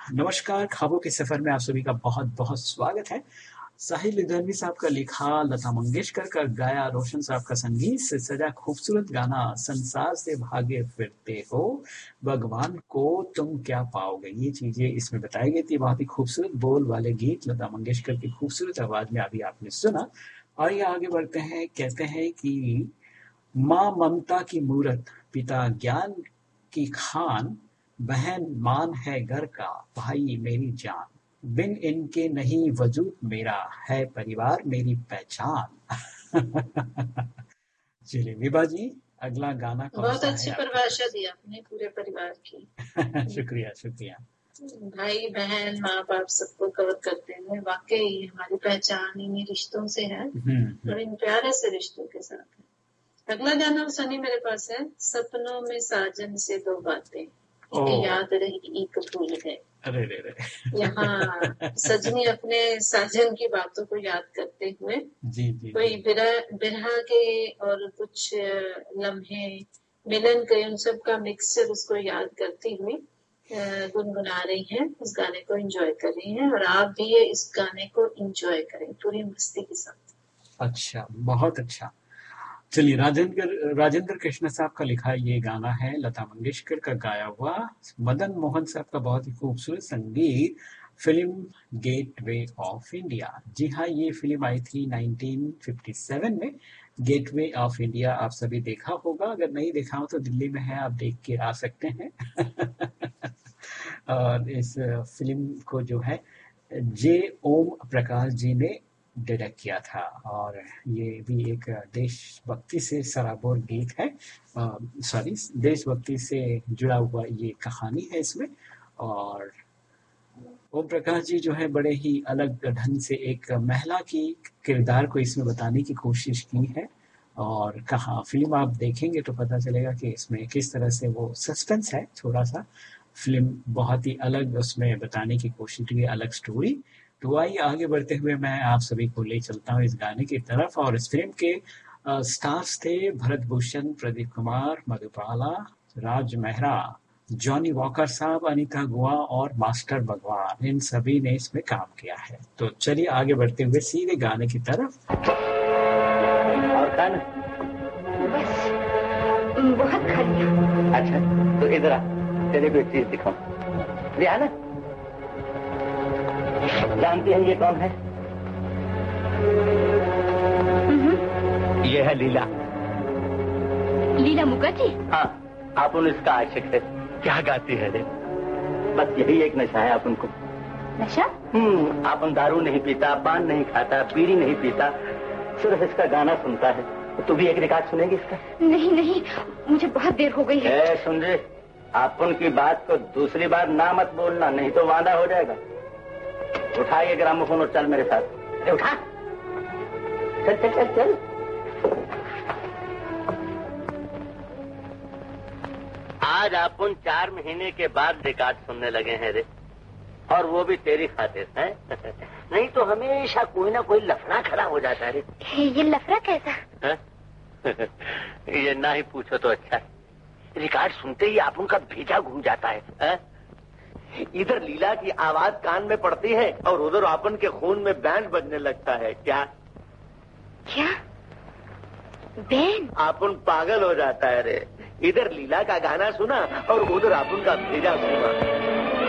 नमस्कार, ख्वाबों के सफर में आप सभी का बहुत बहुत स्वागत है। साहिल लुधियानवी साहब का लिखा, लता मंगेशकर का गाया, रोशन साहब का संगीत से सजा खूबसूरत गाना संसार से भागे फिरते हो, भगवान को तुम क्या पाओगे, ये चीजें इसमें बताई गई थी। बहुत ही खूबसूरत बोल वाले गीत लता मंगेशकर की खूबसूरत आवाज में अभी आपने सुना। आइए आगे बढ़ते हैं। कहते हैं कि माँ ममता की मूरत, पिता ज्ञान की खान, बहन मान है घर का, भाई मेरी जान, बिन इनके नहीं वजूद मेरा, है परिवार मेरी पहचान। चलिए विभा जी, अगला गाना कौन बहुत सा अच्छी है परिभाषा दी आपने पूरे परिवार की। शुक्रिया शुक्रिया। भाई बहन माँ बाप सबको कवर करते हुए वाकई हमारी पहचान इन्हीं रिश्तों से है और इन प्यारे से रिश्तों के साथ है। अगला गाना सनी मेरे पास है, सपनों में साजन से दो बातें, एक याद रही एक भूल है। अरे रे रे। यहाँ सजनी अपने साजन की बातों को याद करते हुए जी कोई बिरहा के और कुछ लम्हे मिलन के उन सब का मिक्सचर उसको याद करती हुई गुनगुना रही हैं, उस गाने को एंजॉय कर रही हैं और आप भी ये इस गाने को एंजॉय करें पूरी मस्ती के साथ। अच्छा, बहुत अच्छा। चलिए, राजेंद्र कृष्ण साहब का लिखा ये गाना है, लता मंगेशकर का गाया हुआ, मदन मोहन साहब का बहुत ही खूबसूरत संगीत, फिल्म गेटवे ऑफ इंडिया। जी हाँ, ये फिल्म आई थी 1957 में। गेटवे ऑफ इंडिया आप सभी देखा होगा, अगर नहीं देखा हो तो दिल्ली में है, आप देख के आ सकते हैं। और इस फिल्म को जो है जे ओम प्रकाश जी ने डायरेक्ट किया था और ये भी एक देशभक्ति से सराबोर गीत है। सॉरी, देशभक्ति से जुड़ा हुआ ये कहानी है इसमें। और ओम प्रकाश जी जो है बड़े ही अलग ढंग से एक महिला की किरदार को इसमें बताने की कोशिश की है। और कहाँ फिल्म आप देखेंगे तो पता चलेगा कि इसमें किस तरह से वो सस्पेंस है थोड़ा सा। फिल्म बहुत ही अलग उसमें बताने की कोशिश की, अलग स्टोरी। तो आइए आगे बढ़ते हुए मैं आप सभी को ले चलता हूँ इस गाने की तरफ। और इस फिल्म के स्टार्स थे भरत भूषण, प्रदीप कुमार, मधुबाला, राज मेहरा, जॉनी वॉकर साहब, अनीता गुआ और मास्टर भगवान, इन सभी ने इसमें काम किया है। तो चलिए आगे बढ़ते हुए सीधे गाने की तरफ। और खाना बस बहुत खा लिया। अच्छा तो इधर आ, तेरे को एक चीज दिखाऊं। ले आना। जानती है ये कौन है? ये है लीला। लीला मुखर्जी? हाँ, आप इसका आशिक है। क्या गाती है रे? बस यही एक नशा है अपन को। नशा? अपन दारू नहीं पीता, पान नहीं खाता, बीड़ी नहीं पीता, सिर्फ इसका गाना सुनता है। तो तू भी एक रिकॉर्ड सुनेगी इसका? नहीं नहीं, मुझे बहुत देर हो गई है। सुन रे, अपन की बात को दूसरी बार ना मत बोलना, नहीं तो वादा हो जाएगा। उठा ये ग्रामोफोन और चल मेरे साथ। उठा, चल चल चल चल। आज अपन 4 महीने के बाद रिकॉर्ड सुनने लगे हैं रे, और वो भी तेरी खातिर है। नहीं तो हमेशा कोई ना कोई लफड़ा खड़ा हो जाता है रे। ये लफड़ा कैसा? ये ना ही पूछो तो अच्छा है। रिकॉर्ड सुनते ही आप उनका भेजा घूम जाता है। इधर लीला की आवाज कान में पड़ती है और उधर आपन के खून में बैंड बजने लगता है। क्या क्या बैंड? आपन पागल हो जाता है रे। इधर लीला का गाना सुना और उधर आपन का भेजा घूमा।